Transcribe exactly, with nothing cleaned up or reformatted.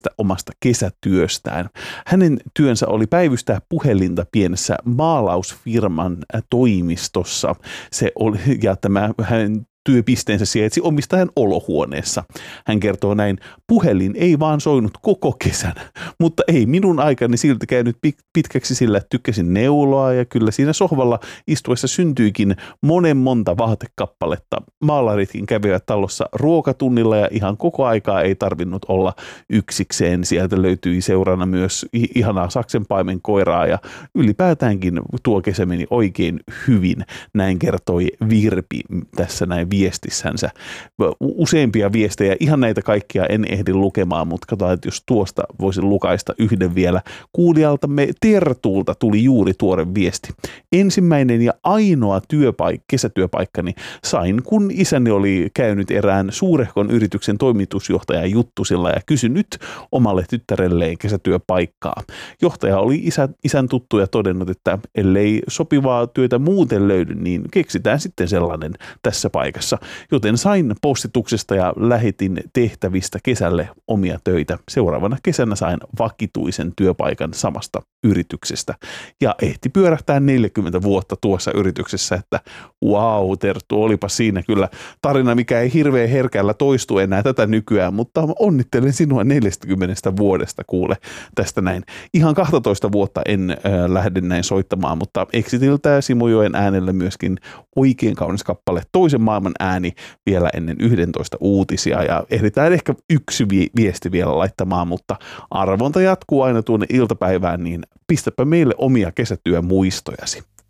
omasta kesätyöstään. Hänen työnsä oli päivystää puhelinta pienessä maalausfirman toimistossa. Se oli, ja tämä hänen työpisteensä sijaitsi omistajan olohuoneessa. Hän kertoo näin: puhelin ei vaan soinut koko kesän, mutta ei minun aikani silti käynyt pitkäksi, sillä tykkäsin neuloa ja kyllä siinä sohvalla istuessa syntyikin monen monta vaatekappaletta. Maalaritkin kävivät talossa ruokatunnilla ja ihan koko aikaa ei tarvinnut olla yksikseen. Sieltä löytyi seurana myös ihanaa saksenpaimen koiraa ja ylipäätäänkin tuo kesä meni oikein hyvin. Näin kertoi Virpi tässä näin viestissänsä. Useampia viestejä, ihan näitä kaikkia en ehdi lukemaan, mutta katsotaan, että jos tuosta voisin lukaista yhden vielä. Kuulijaltamme Tertulta tuli juuri tuore viesti. Ensimmäinen ja ainoa työpaik- kesätyöpaikkani sain, kun isäni oli käynyt erään suurehkon yrityksen toimitusjohtajan juttusilla ja kysynyt omalle tyttärelleen kesätyöpaikkaa. Johtaja oli isä, isän tuttu ja todennut, että ellei sopivaa työtä muuten löydy, niin keksitään sitten sellainen tässä paikassa. Joten sain postituksesta ja lähetin tehtävistä kesälle omia töitä. Seuraavana kesänä sain vakituisen työpaikan samasta yrityksestä ja ehti pyörähtää neljäkymmentä vuotta tuossa yrityksessä, että wow, Terttu, olipa siinä kyllä tarina, mikä ei hirveän herkällä toistu enää tätä nykyään, mutta onnittelen sinua neljästäkymmenestä vuodesta, kuule, tästä näin. Ihan kaksitoista vuotta en äh, lähde näin soittamaan, mutta Exitiltä ja Simojoen äänellä myöskin oikein kaunis kappale Toisen maailman ääni vielä ennen yksitoista uutisia ja ehditään ehkä yksi vi- viesti vielä laittamaan, mutta arvonta jatkuu aina tuonne iltapäivään, niin pistäpä meille omia kesätyömuistojasi.